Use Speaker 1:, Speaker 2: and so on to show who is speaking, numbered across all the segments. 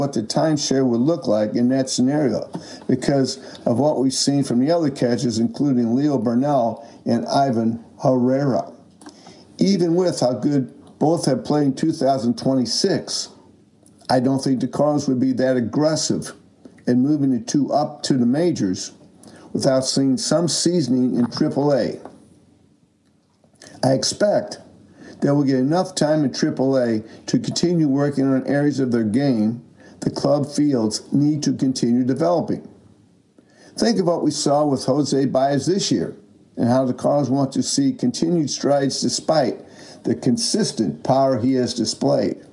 Speaker 1: what the timeshare would look like in that scenario because of what we've seen from the other catchers, including Leo Burnell and Ivan Herrera. Even with how good both have played in 2026, I don't think the Cardinals would be that aggressive in moving the two up to the majors without seeing some seasoning in AAA. I expect they will get enough time in AAA to continue working on areas of their game the club fields need to continue developing. Think of what we saw with Jose Baez this year and how the Cardinals want to see continued strides despite the consistent power he has displayed.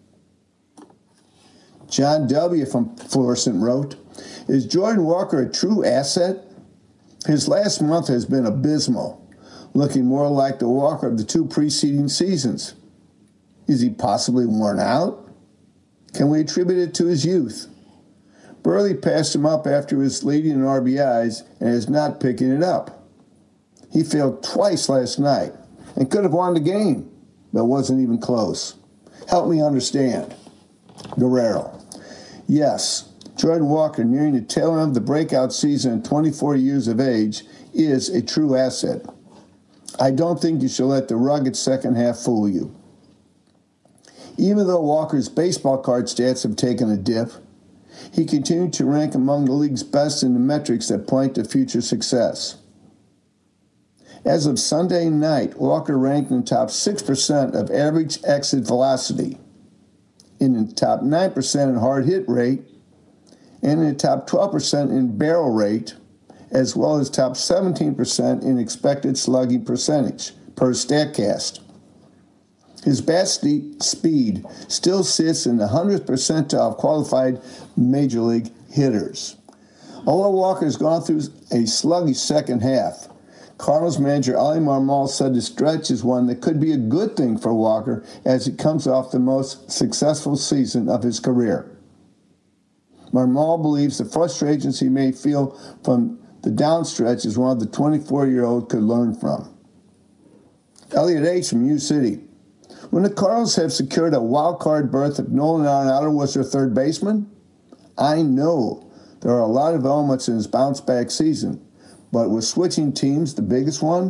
Speaker 1: John W. from Florissant wrote, "Is Jordan Walker a true asset? His last month has been abysmal, looking more like the Walker of the two preceding seasons. Is he possibly worn out? Can we attribute it to his youth? Burley passed him up after his leading in RBIs and is not picking it up. He failed twice last night and could have won the game, but wasn't even close. Help me understand." Guerrero. Yes, Jordan Walker, nearing the tail end of the breakout season at 24 years of age, is a true asset. I don't think you should let the rugged second half fool you. Even though Walker's baseball card stats have taken a dip, he continued to rank among the league's best in the metrics that point to future success. As of Sunday night, Walker ranked in the top 6% of average exit velocity, in the top 9% in hard hit rate, and in the top 12% in barrel rate, as well as top 17% in expected slugging percentage per StatCast. His bat speed still sits in the 100th percentile of qualified major league hitters. Although Walker has gone through a sluggish second half, Cardinals manager Oli Marmol said the stretch is one that could be a good thing for Walker as he comes off the most successful season of his career. Marmol believes the frustrations he may feel from the downstretch is one the 24-year-old could learn from. Elliot H. from U City. When the Cardinals have secured a wild card berth if Nolan Arenado was their third baseman, I know there are a lot of elements in his bounce-back season, but was switching teams the biggest one?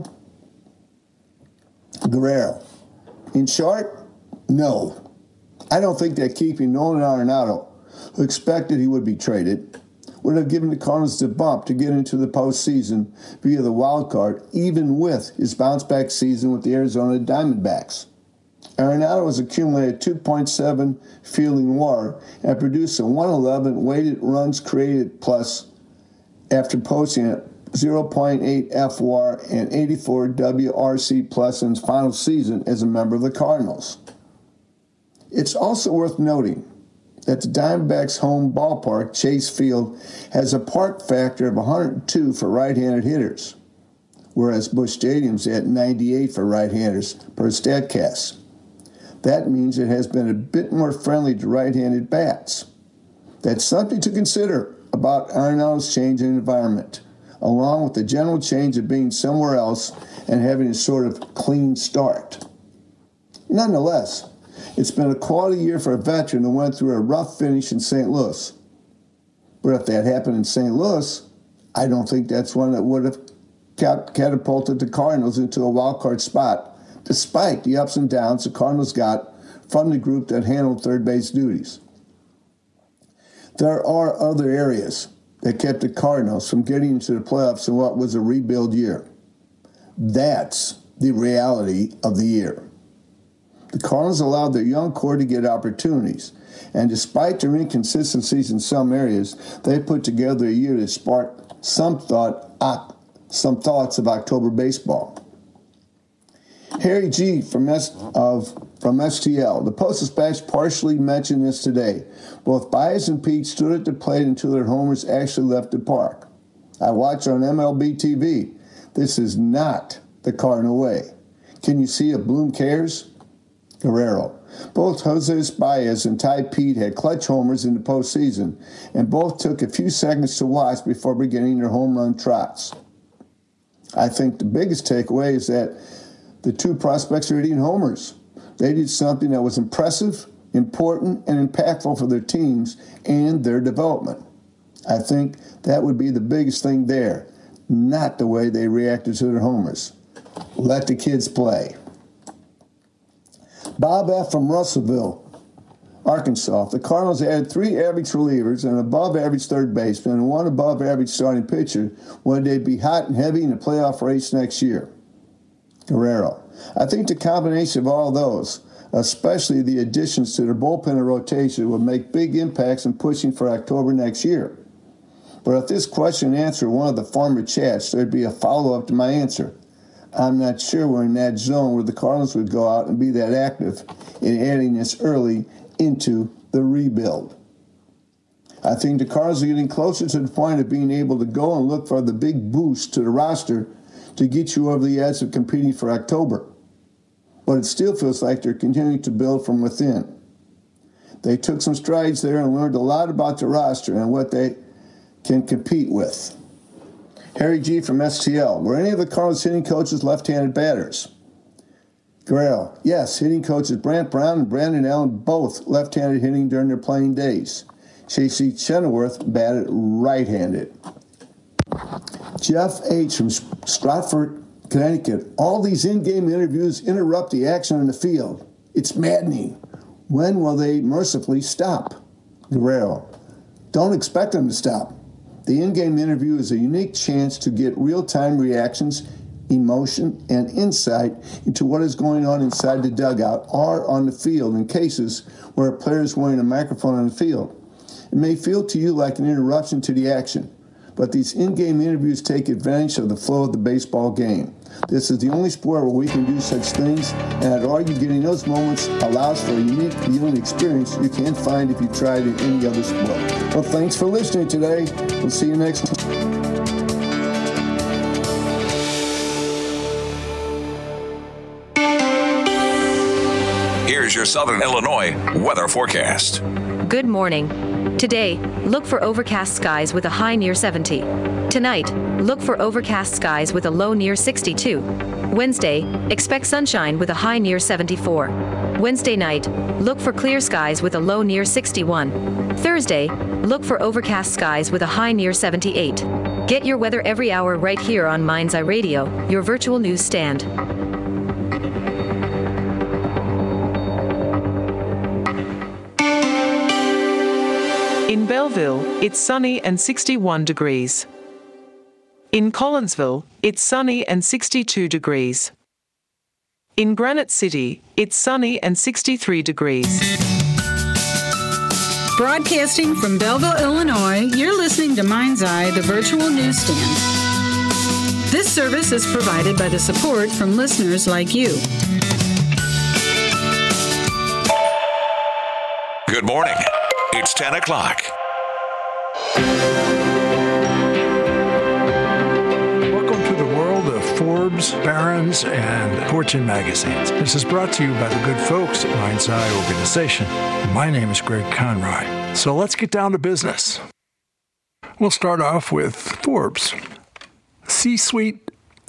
Speaker 1: Guerrero. In short, no. I don't think that keeping Nolan Arenado, who expected he would be traded, would have given the Cardinals the bump to get into the postseason via the wild card, even with his bounce-back season with the Arizona Diamondbacks. Arenado has accumulated 2.7 fielding WAR and produced a 111 weighted runs created plus after posting a 0.8 FWAR and 84 WRC plus in his final season as a member of the Cardinals. It's also worth noting that the Diamondbacks' home ballpark, Chase Field, has a park factor of 102 for right-handed hitters, whereas Busch Stadium's at 98 for right-handers per StatCast. That means it has been a bit more friendly to right-handed bats. That's something to consider about Arenado's change in environment, along with the general change of being somewhere else and having a sort of clean start. Nonetheless, it's been a quality year for a veteran who went through a rough finish in St. Louis. But if that happened in St. Louis, I don't think that's one that would have catapulted the Cardinals into a wild card spot, despite the ups and downs the Cardinals got from the group that handled third base duties. There are other areas that kept the Cardinals from getting into the playoffs in what was a rebuild year. That's the reality of the year. The Cardinals allowed their young core to get opportunities, and despite their inconsistencies in some areas, they put together a year that sparked some thoughts of October baseball. Harry G. from STL. The Post-Dispatch partially mentioned this today. Both Baez and Pete stood at the plate until their homers actually left the park. I watched on MLB TV. This is not the Cardinal way. Can you see if Bloom cares? Guerrero. Both Jose Baez and Ty Pete had clutch homers in the postseason, and both took a few seconds to watch before beginning their home run trots. I think the biggest takeaway is that the two prospects are hitting homers. They did something that was impressive important and impactful for their teams and their development. I think that would be the biggest thing there, not the way they reacted to their homers. Let the kids play. Bob F. from Russellville, Arkansas. The Cardinals added 3 average relievers, an above-average third baseman, and 1 above-average starting pitcher when they'd be hot and heavy in the playoff race next year. Guerrero. I think the combination of all those, especially the additions to their bullpen and rotation, will make big impacts in pushing for October next year. But if this question and answer were one of the former chats, there'd be a follow-up to my answer. I'm not sure we're in that zone where the Cardinals would go out and be that active in adding this early into the rebuild. I think the Cardinals are getting closer to the point of being able to go and look for the big boost to the roster to get you over the edge of competing for October. But it still feels like they're continuing to build from within. They took some strides there and learned a lot about the roster and what they can compete with. Harry G. from STL. Were any of the Cardinals hitting coaches left-handed batters? Guerrero. Yes, hitting coaches Brant Brown and Brandon Allen both left-handed hitting during their playing days. J.C. Chenoweth batted right-handed. Jeff H. from Stratford, Connecticut. All these in-game interviews interrupt the action on the field. It's maddening. When will they mercifully stop? Guerrero. Don't expect them to stop. The in-game interview is a unique chance to get real-time reactions, emotion, and insight into what is going on inside the dugout or on the field in cases where a player is wearing a microphone on the field. It may feel to you like an interruption to the action, but these in-game interviews take advantage of the flow of the baseball game. This is the only sport where we can do such things, and I'd argue getting those moments allows for a unique viewing experience you can't find if you tried in any other sport. Well, thanks for listening today. We'll see you next time.
Speaker 2: Here's your Southern Illinois weather forecast.
Speaker 3: Good morning. Today, look for overcast skies with a high near 70. Tonight, look for overcast skies with a low near 62. Wednesday, expect sunshine with a high near 74. Wednesday night, look for clear skies with a low near 61. Thursday, look for overcast skies with a high near 78. Get your weather every hour right here on Mind's Eye Radio, your virtual news stand.
Speaker 4: In Belleville, it's sunny and 61 degrees. In Collinsville, it's sunny and 62 degrees. In Granite City, it's sunny and 63 degrees.
Speaker 5: Broadcasting from Belleville, Illinois, you're listening to Mind's Eye, the virtual newsstand. This service is provided by the support from listeners like you.
Speaker 2: Good morning. It's 10 o'clock.
Speaker 6: Welcome to the world of Forbes, Barron's, and Fortune magazines. This is brought to you by the good folks at Mind's Eye Organization. My name is Greg Conroy. So let's get down to business. We'll start off with Forbes. C-Suites.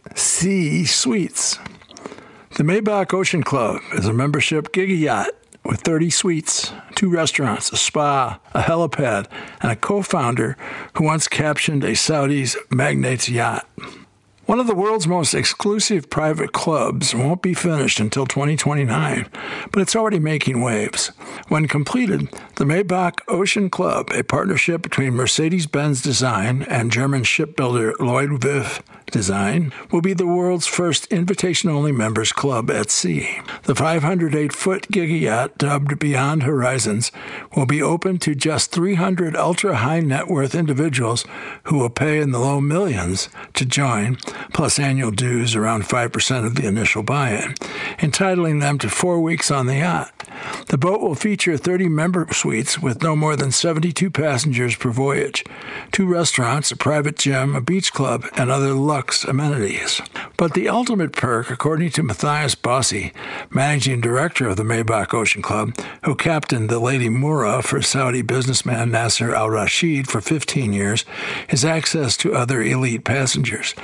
Speaker 6: The Maybach Ocean Club is a membership gig yacht with 30 suites, 2 restaurants, a spa, a helipad, and a co-founder who once captioned a Saudi's magnate's yacht. One of the world's most exclusive private clubs won't be finished until 2029, but it's already making waves. When completed, the Maybach Ocean Club, a partnership between Mercedes-Benz Design and German shipbuilder Lloyd Viff Design, will be the world's first invitation-only members club at sea. The 508-foot gig yacht, dubbed Beyond Horizons, will be open to just 300 ultra-high net worth individuals who will pay in the low millions to join, plus annual dues around 5% of the initial buy-in, entitling them to 4 weeks on the yacht. The boat will feature 30 member suites with no more than 72 passengers per voyage, 2 restaurants, a private gym, a beach club, and other luxe amenities. But the ultimate perk, according to Matthias Bossi, managing director of the Maybach Ocean Club, who captained the Lady Moura for Saudi businessman Nasser al-Rashid for 15 years, is access to other elite passengers. Quote,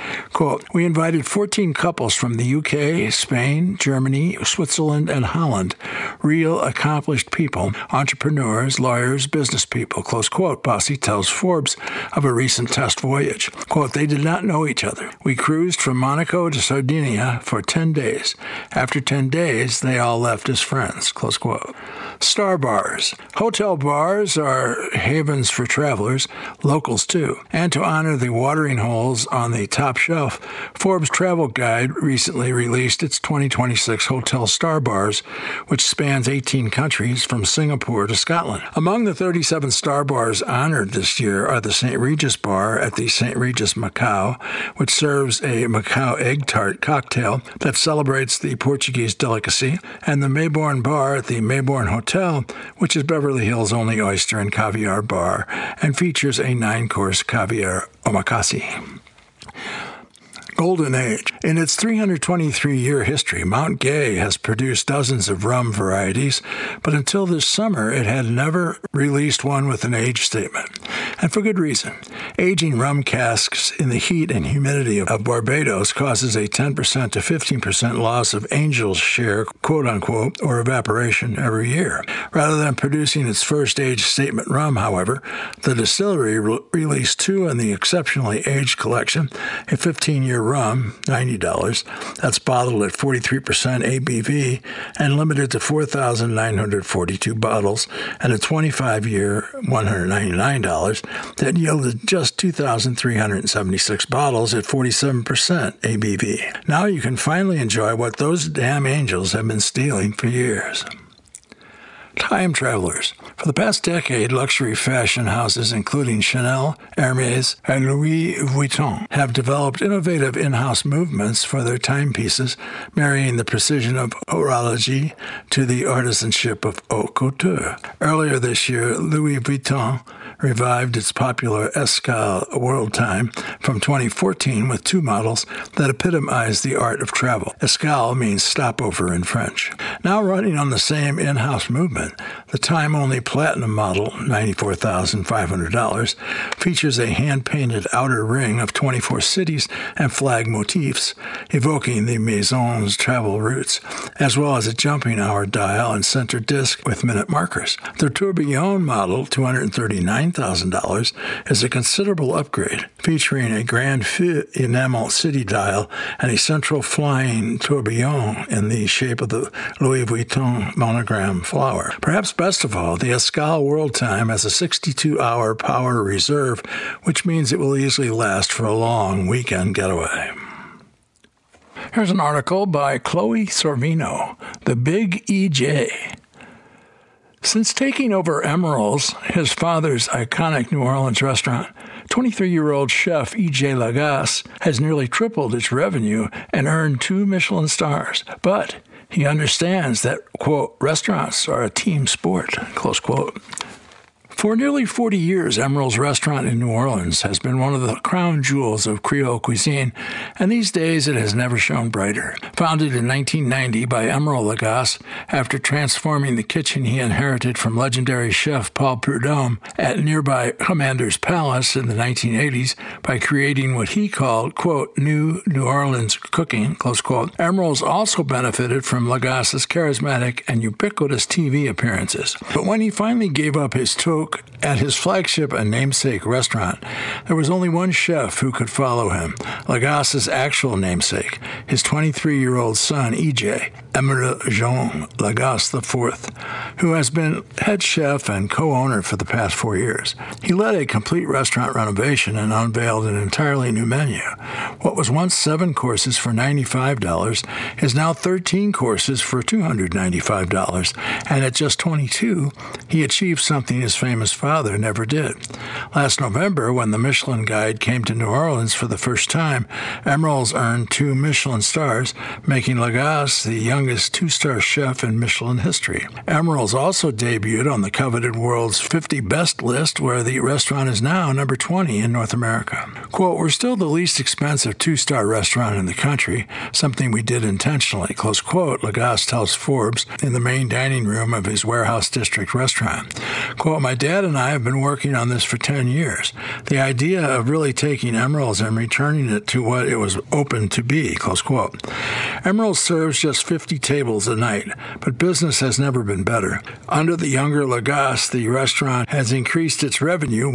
Speaker 6: Quote, we invited 14 couples from the UK, Spain, Germany, Switzerland, and Holland. Real accomplished people, entrepreneurs, lawyers, business people, close quote. Bossy tells Forbes of a recent test voyage. Quote, they did not know each other. We cruised from Monaco to Sardinia for 10 days. After 10 days, they all left as friends, close quote. Star bars. Hotel bars are havens for travelers, locals too. And to honor the watering holes on the top shelf, Forbes Travel Guide recently released its 2026 Hotel Star Bars, which spans 18 countries from Singapore to Scotland. Among the 37 star bars honored this year are the St. Regis Bar at the St. Regis Macau, which serves a Macau egg tart cocktail that celebrates the Portuguese delicacy, and the Maybourne Bar at the Maybourne Hotel, which is Beverly Hills' only oyster and caviar bar and features a 9-course caviar omakase. Golden Age. In its 323-year history, Mount Gay has produced dozens of rum varieties, but until this summer, it had never released one with an age statement. And for good reason. Aging rum casks in the heat and humidity of Barbados causes a 10% to 15% loss of Angel's share, quote-unquote, or evaporation every year. Rather than producing its first age statement rum, however, the distillery released two in the exceptionally aged collection, a 15-year rum, $90, that's bottled at 43% ABV and limited to 4,942 bottles, and a 25-year, $199, that yielded just 2,376 bottles at 47% ABV. Now you can finally enjoy what those damn angels have been stealing for years. Time travelers. For the past decade, luxury fashion houses, including Chanel, Hermès, and Louis Vuitton, have developed innovative in-house movements for their timepieces, marrying the precision of horology to the artisanship of haute couture. Earlier this year, Louis Vuitton revived its popular Escale World Time from 2014 with two models that epitomize the art of travel. Escale means stopover in French. Now running on the same in-house movement, the time-only Platinum model, $94,500, features a hand-painted outer ring of 24 cities and flag motifs, evoking the Maison's travel routes, as well as a jumping hour dial and center disc with minute markers. The Tourbillon model, $239,000, is a considerable upgrade, featuring a Grand Feu enamel city dial and a central flying tourbillon in the shape of the Louis Vuitton monogram flower. Perhaps best of all, the Escale World Time has a 62-hour power reserve, which means it will easily last for a long weekend getaway. Here's an article by Chloe Sorvino, The Big EJ. Since taking over Emeril's, his father's iconic New Orleans restaurant, 23-year-old chef E.J. Lagasse has nearly tripled its revenue and earned 2 Michelin stars. But he understands that, quote, restaurants are a team sport, close quote. For nearly 40 years, Emeril's restaurant in New Orleans has been one of the crown jewels of Creole cuisine, and these days it has never shone brighter. Founded in 1990 by Emeril Lagasse, after transforming the kitchen he inherited from legendary chef Paul Prudhomme at nearby Commander's Palace in the 1980s by creating what he called, quote, new New Orleans cooking, close quote, Emeril's also benefited from Lagasse's charismatic and ubiquitous TV appearances. But when he finally gave up his toque at his flagship and namesake restaurant, there was only one chef who could follow him, Lagasse's actual namesake, his 23-year-old son, E.J., Emeril Jean Lagasse IV, who has been head chef and co-owner for the past 4 years. He led a complete restaurant renovation and unveiled an entirely new menu. What was once 7 courses for $95 is now 13 courses for $295, and at just 22, he achieved something his famous father never did. Last November, when the Michelin Guide came to New Orleans for the first time, Emeril's earned 2 Michelin stars, making Lagasse the youngest youngest two-star chef in Michelin history. Emeril's also debuted on the coveted world's 50 best list, where the restaurant is now number 20 in North America. Quote, "We're still the least expensive two-star restaurant in the country, something we did intentionally," close quote, Lagasse tells Forbes in the main dining room of his Warehouse District restaurant. Quote, "My dad and I have been working on this for 10 years. The idea of really taking Emeril's and returning it to what it was open to be," close quote. Emeril's serves just 50 tables a night, but business has never been better. Under the younger Lagasse, the restaurant has increased its revenue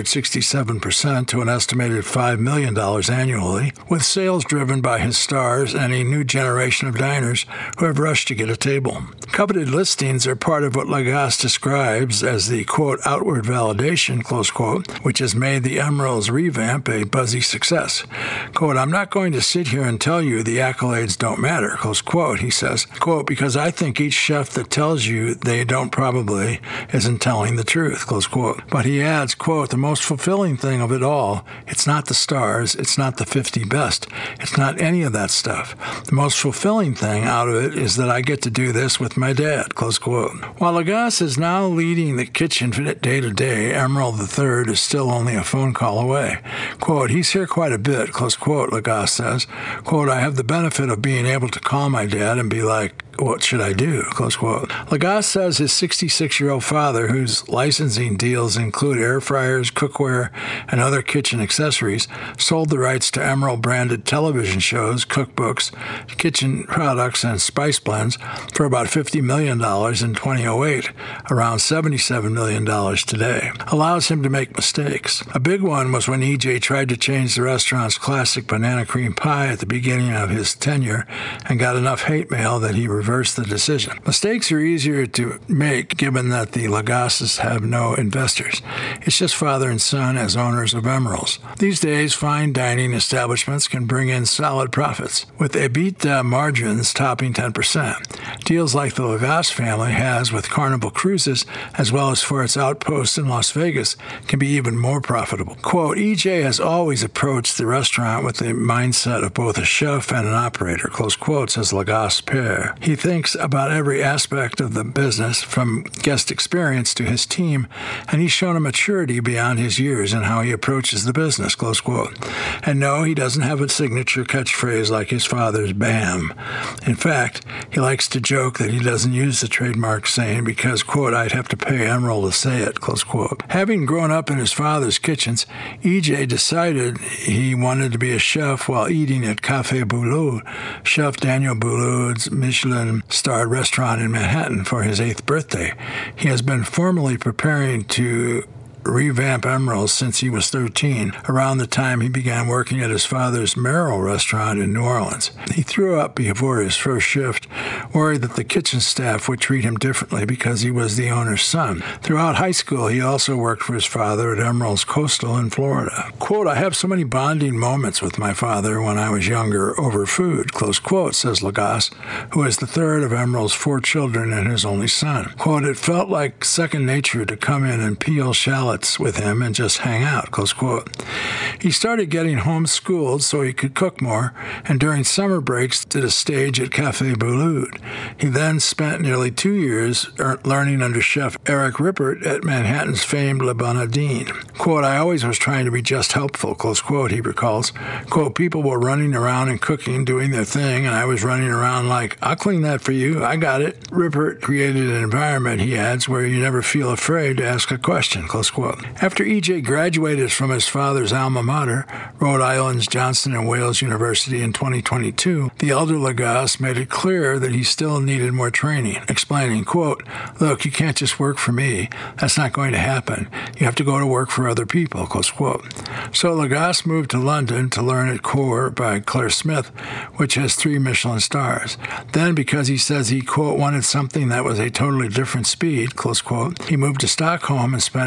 Speaker 6: 167% to an estimated $5 million annually, with sales driven by his stars and a new generation of diners who have rushed to get a table. Coveted listings are part of what Lagasse describes as the, quote, "outward validation," close quote, which has made the Emeril's revamp a buzzy success. Quote, "I'm not going to sit here and tell you the accolades don't matter," close quote, he says, quote, "because I think each chef that tells you they don't probably isn't telling the truth," close quote. But he adds, quote, "The most fulfilling thing of it all, it's not the stars, it's not the 50 best, it's not any of that stuff. The most fulfilling thing out of it is that I get to do this with my dad," close quote. While Lagasse is now leading the kitchen day to day, Emeril III is still only a phone call away. Quote, "He's here quite a bit," close quote, Lagasse says. Quote, "I have the benefit of being able to call my dad and be like, what should I do?" Close quote. Lagasse says his 66-year-old father, whose licensing deals include air fryers, cookware, and other kitchen accessories, sold the rights to Emeril-branded television shows, cookbooks, kitchen products, and spice blends for about $50 million in 2008, around $77 million today. Allows him to make mistakes. A big one was when EJ tried to change the restaurant's classic banana cream pie at the beginning of his tenure and got enough hate mail that he reversed the decision. Mistakes are easier to make given that the Lagasses have no investors. It's just father and son as owners of Emeril's. These days, fine dining establishments can bring in solid profits, with EBITDA margins topping 10%. Deals like the Lagasse family has with Carnival Cruises, as well as for its outposts in Las Vegas, can be even more profitable. Quote, "EJ has always approached the restaurant with the mindset of both a chef and an operator," close quote, says Lagasse Père. He thinks about every aspect of the business, from guest experience to his team, and he's shown a maturity beyond his years in how he approaches the business, close quote. And no, he doesn't have a signature catchphrase like his father's BAM. In fact, he likes to joke that he doesn't use the trademark saying because, quote, "I'd have to pay Emeril to say it," close quote. Having grown up in his father's kitchens, EJ decided he wanted to be a chef while eating at Café Boulud, Chef Daniel Boulud's Michelin-starred restaurant in Manhattan, for his 8th birthday. He has been formally preparing to revamp Emeril's since he was 13, around the time he began working at his father's Merrill restaurant in New Orleans. He threw up before his first shift, worried that the kitchen staff would treat him differently because he was the owner's son. Throughout high school, he also worked for his father at Emeril's Coastal in Florida. Quote, "I have so many bonding moments with my father when I was younger over food," close quote, says Lagasse, who is the third of Emeril's 4 children and his only son. Quote, "It felt like second nature to come in and peel shallots with him and just hang out," close quote. He started getting homeschooled so he could cook more, and during summer breaks did a stage at Café Boulud. He then spent nearly 2 years learning under Chef Eric Rippert at Manhattan's famed Le Bonadine. Quote, "I always was trying to be just helpful," close quote, he recalls. Quote, "People were running around and cooking, doing their thing, and I was running around like, I'll clean that for you, I got it." Rippert created an environment, he adds, where you never feel afraid to ask a question, close quote. After EJ graduated from his father's alma mater, Rhode Island's Johnson & Wales University, in 2022, the elder Lagasse made it clear that he still needed more training, explaining, quote, "Look, you can't just work for me. That's not going to happen. You have to go to work for other people," close quote. So Lagasse moved to London to learn at Core by Claire Smith, which has 3 Michelin stars. Then, because he says he, quote, "wanted something that was a totally different speed," close quote, he moved to Stockholm and spent a year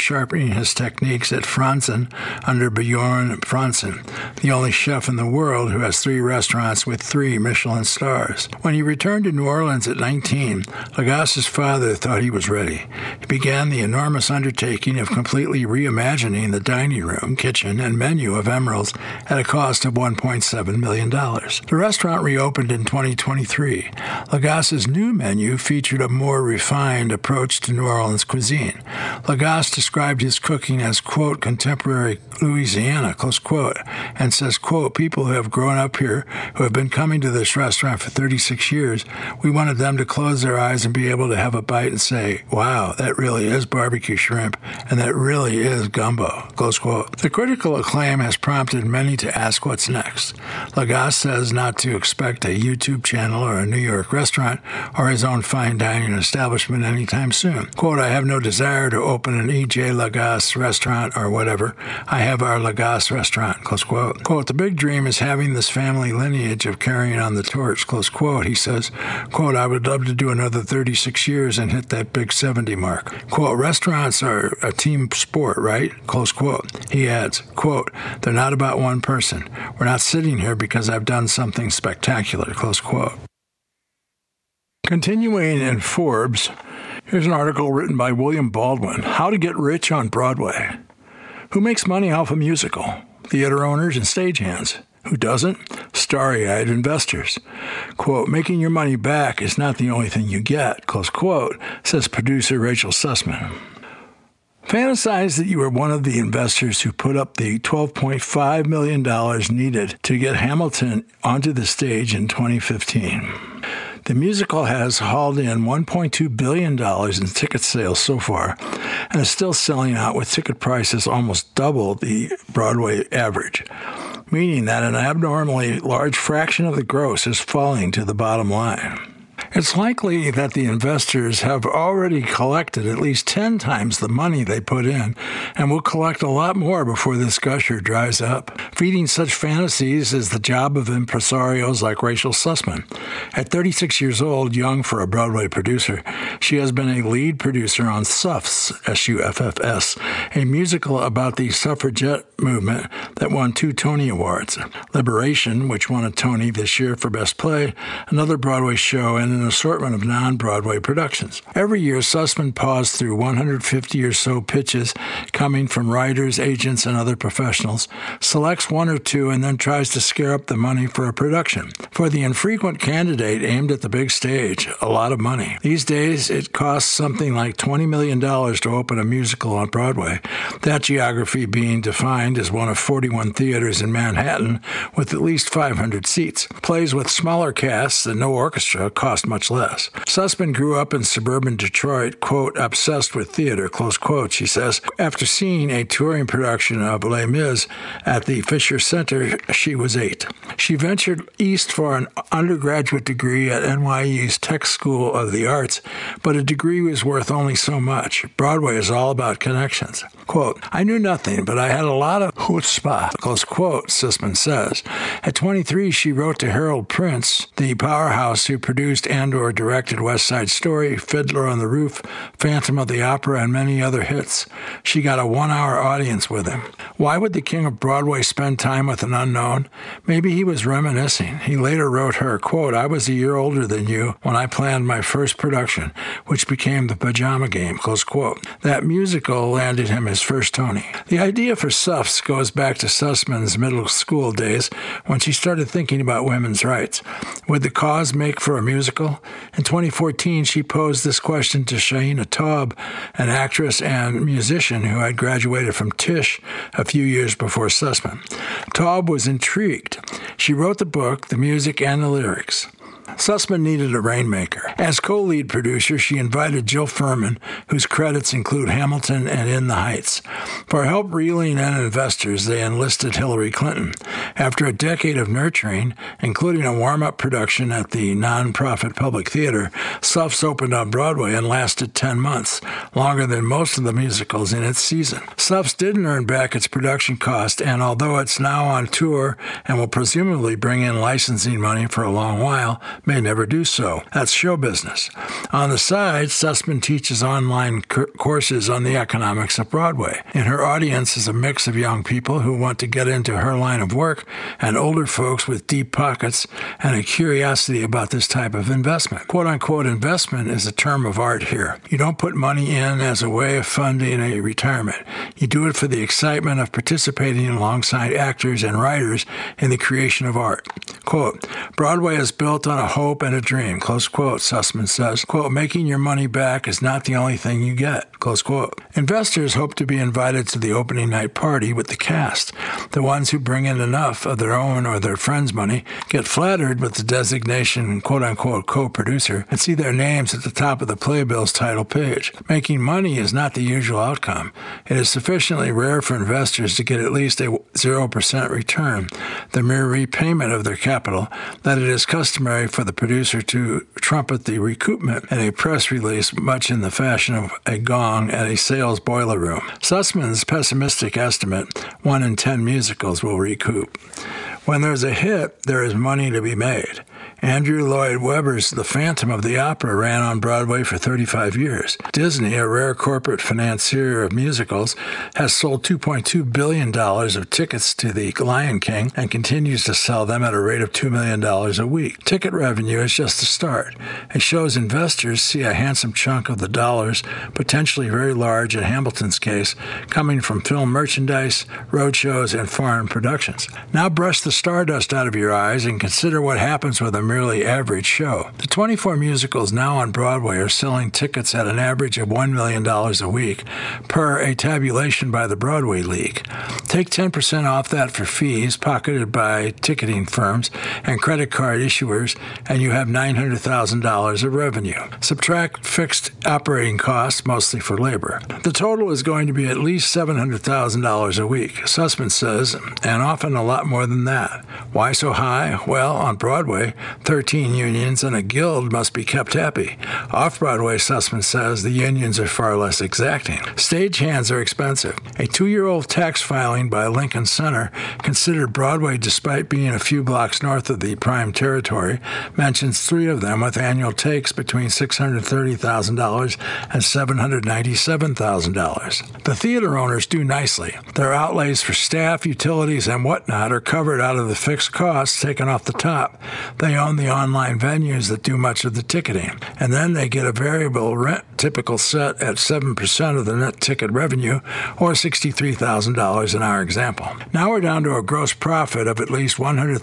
Speaker 6: sharpening his techniques at Franzen under Bjorn Franzen, the only chef in the world who has 3 restaurants with 3 Michelin stars. When he returned to New Orleans at 19, Lagasse's father thought he was ready. He began the enormous undertaking of completely reimagining the dining room, kitchen, and menu of Emeril's at a cost of $1.7 million. The restaurant reopened in 2023. Lagasse's new menu featured a more refined approach to New Orleans cuisine. Lagasse described his cooking as, quote, contemporary Louisiana, close quote, and says, quote, people who have grown up here, who have been coming to this restaurant for 36 years, we wanted them to close their eyes and be able to have a bite and say, wow, that really is barbecue shrimp, and that really is gumbo, close quote. The critical acclaim has prompted many to ask what's next. Lagasse says not to expect a YouTube channel or a New York restaurant or his own fine dining establishment anytime soon. Quote, I have no desire to open an E.J. Lagasse restaurant or whatever. I have our Lagasse restaurant, close quote. Quote, the big dream is having this family lineage of carrying on the torch, close quote. He says, quote, I would love to do another 36 years and hit that big 70 mark. Quote, restaurants are a team sport, right? Close quote. He adds, quote, they're not about one person. We're not sitting here because I've done something spectacular, close quote. Continuing in Forbes, here's an article written by William Baldwin, How to Get Rich on Broadway. Who makes money off a musical? Theater owners and stagehands. Who doesn't? Starry-eyed investors. Quote, making your money back is not the only thing you get, close quote, says producer Rachel Sussman. Fantasize that you were one of the investors who put up the $12.5 million needed to get Hamilton onto the stage in 2015. The musical has hauled in $1.2 billion in ticket sales so far and is still selling out with ticket prices almost double the Broadway average, meaning that an abnormally large fraction of the gross is falling to the bottom line. It's likely that the investors have already collected at least 10 times the money they put in and will collect a lot more before this gusher dries up. Feeding such fantasies is the job of impresarios like Rachel Sussman. At 36 years old, young for a Broadway producer, she has been a lead producer on Suffs, S-U-F-F-S, a musical about the suffragette movement that won 2 Tony Awards. Liberation, which won a Tony this year for Best Play, another Broadway show, and an assortment of non-Broadway productions. Every year, Sussman paws through 150 or so pitches coming from writers, agents, and other professionals, selects 1 or 2, and then tries to scare up the money for a production. For the infrequent candidate aimed at the big stage, a lot of money. These days, it costs something like $20 million to open a musical on Broadway, that geography being defined as one of 41 theaters in Manhattan with at least 500 seats. Plays with smaller casts and no orchestra cost much less. Sussman grew up in suburban Detroit, quote, obsessed with theater, close quote, she says. After seeing a touring production of Les Mis at the Fisher Center, she was 8. She ventured east for an undergraduate degree at NYU's Tech School of the Arts, but a degree was worth only so much. Broadway is all about connections. Quote, I knew nothing, but I had a lot of chutzpah, close quote, Sussman says. At 23, she wrote to Harold Prince, the powerhouse who produced and/or directed West Side Story, Fiddler on the Roof, Phantom of the Opera, and many other hits. She got a 1-hour audience with him. Why would the king of Broadway spend time with an unknown? Maybe he was reminiscing. He later wrote her, quote, I was a year older than you when I planned my first production, which became The Pajama Game, close quote. That musical landed him his first Tony. The idea for Suffs goes back to Sussman's middle school days when she started thinking about women's rights. Would the cause make for a musical? In 2014, she posed this question to Shaina Taub, an actress and musician who had graduated from Tisch a few years before Sussman. Taub was intrigued. She wrote the book, the music, and the lyrics. Sussman needed a rainmaker. As co-lead producer, she invited Jill Furman, whose credits include Hamilton and In the Heights. For help reeling in investors, they enlisted Hillary Clinton. After a decade of nurturing, including a warm-up production at the non-profit Public Theater, Suffs opened on Broadway and lasted 10 months, longer than most of the musicals in its season. Suffs didn't earn back its production cost, and although it's now on tour and will presumably bring in licensing money for a long while, may never do so. That's show business. On the side, Sussman teaches online courses on the economics of Broadway. And her audience is a mix of young people who want to get into her line of work and older folks with deep pockets and a curiosity about this type of investment. Quote-unquote investment is a term of art here. You don't put money in as a way of funding a retirement. You do it for the excitement of participating alongside actors and writers in the creation of art. Quote, Broadway is built on a hope and a dream, close quote, Sussman says. Quote, making your money back is not the only thing you get, close quote. Investors hope to be invited to the opening night party with the cast. The ones who bring in enough of their own or their friends' money get flattered with the designation quote-unquote co-producer and see their names at the top of the Playbill's title page. Making money is not the usual outcome. It is sufficiently rare for investors to get at least a 0% return, the mere repayment of their capital, that it is customary for the producer to trumpet the recoupment in a press release much in the fashion of a gong at a sales boiler room. Sussman's pessimistic estimate, 1 in 10 musicals will recoup. When there's a hit, there is money to be made. Andrew Lloyd Webber's The Phantom of the Opera ran on Broadway for 35 years. Disney, a rare corporate financier of musicals, has sold $2.2 billion of tickets to The Lion King and continues to sell them at a rate of $2 million a week. Ticket revenue is just the start. It shows investors see a handsome chunk of the dollars, potentially very large in Hamilton's case, coming from film merchandise, roadshows, and foreign productions. Now brush the stardust out of your eyes and consider what happens with a merely average show. The 24 musicals now on Broadway are selling tickets at an average of $1 million a week, per a tabulation by the Broadway League. Take 10% off that for fees pocketed by ticketing firms and credit card issuers, and you have $900,000 of revenue. Subtract fixed operating costs, mostly for labor. The total is going to be at least $700,000 a week, Sussman says, and often a lot more than that. Why so high? Well, on Broadway, 13 unions and a guild must be kept happy. Off-Broadway, Sussman says, the unions are far less exacting. Stagehands are expensive. A 2-year-old tax filing by Lincoln Center, considered Broadway despite being a few blocks north of the prime territory, mentions 3 of them with annual takes between $630,000 and $797,000. The theater owners do nicely. Their outlays for staff, utilities, and whatnot are covered out of the fixed costs taken off the top. They own the online venues that do much of the ticketing, and then they get a variable rent typical set at 7% of the net ticket revenue, or $63,000 in our example. Now we're down to a gross profit of at least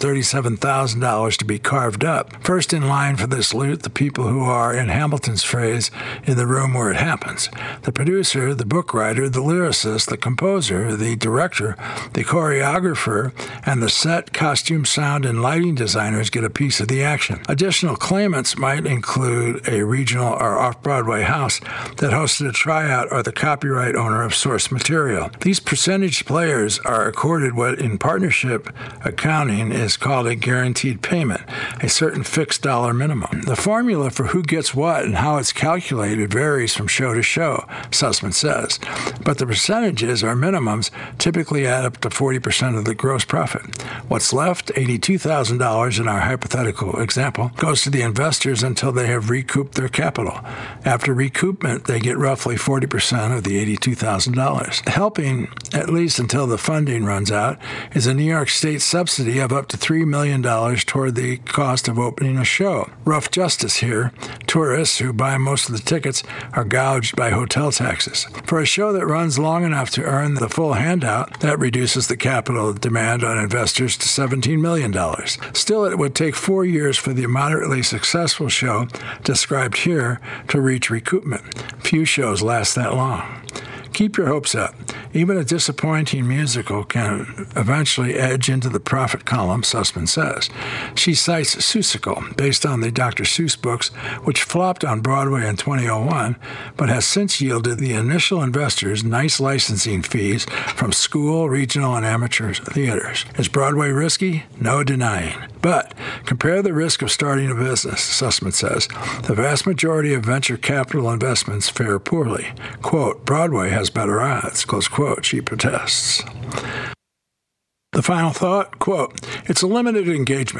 Speaker 6: $137,000 to be carved up. First in line for this loot, the people who are, in Hamilton's phrase, in the room where it happens. The producer, the book writer, the lyricist, the composer, the director, the choreographer, and the set, costume, sound, and lighting designers get a piece of the action. Additional claimants might include a regional or off-Broadway house that hosted a tryout or the copyright owner of source material. These percentage players are accorded what in partnership accounting is called a guaranteed payment, a certain fixed dollar minimum. The formula for who gets what and how it's calculated varies from show to show, Sussman says, but the percentages or minimums typically add up to 40% of the gross profit. What's left, $82,000 in our hypothetical example, goes to the investors until they have recouped their capital. After recoupment, they get roughly 40% of the $82,000. Helping, at least until the funding runs out, is a New York State subsidy of up to $3 million toward the cost of opening a show. Rough justice here. Tourists who buy most of the tickets are gouged by hotel taxes. For a show that runs long enough to earn the full handout, that reduces the capital demand on investors to $17 million. Still, it would take 4 years for the moderately successful show described here to reach recoupment. Few shows last that long. Keep your hopes up. Even a disappointing musical can eventually edge into the profit column, Sussman says. She cites Seussical, based on the Dr. Seuss books, which flopped on Broadway in 2001, but has since yielded the initial investors nice licensing fees from school, regional, and amateur theaters. Is Broadway risky? No denying. But compare the risk of starting a business, Sussman says. The vast majority of venture capital investments fare poorly. Quote, Broadway has better odds, close quote, she protests. The final thought, quote, it's a limited engagement.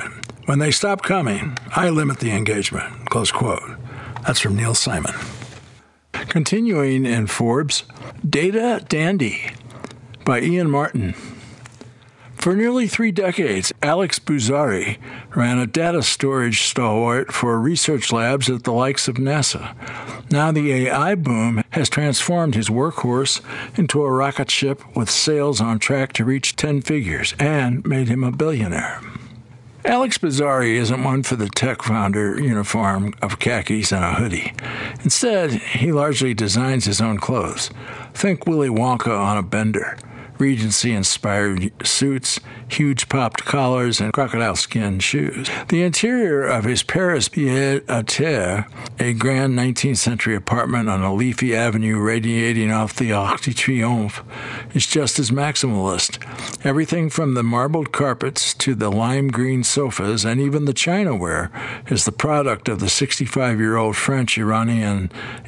Speaker 6: When they stop coming, I limit the engagement, close quote. That's from Neil Simon. Continuing in Forbes, Data Dandy by Ian Martin. For nearly 3 decades, Alex Buzzari ran a data storage stalwart for research labs at the likes of NASA. Now the AI boom has transformed his workhorse into a rocket ship with sales on track to reach 10 figures and made him a billionaire. Alex Buzzari isn't one for the tech founder uniform of khakis and a hoodie. Instead, he largely designs his own clothes. Think Willy Wonka on a bender. Regency-inspired suits, huge popped collars, and crocodile skin shoes. The interior of his Paris pied-à-terre, a grand 19th century apartment on a leafy avenue radiating off the Arc de Triomphe, is just as maximalist. Everything from the marbled carpets to the lime green sofas and even the chinaware is the product of the 65-year-old French-Iranian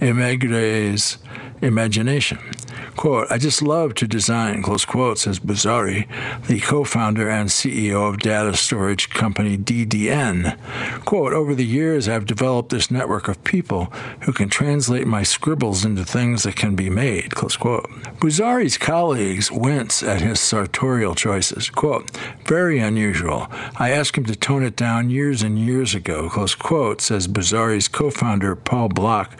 Speaker 6: émigré's imagination. Quote, I just love to design, close quote, says Buzzari, the co-founder and CEO of data storage company DDN. Quote, over the years, I've developed this network of people who can translate my scribbles into things that can be made, close quote. Buzzari's colleagues wince at his sartorial choices. Quote, very unusual. I asked him to tone it down years and years ago, close quote, says Buzzari's co-founder Paul Block,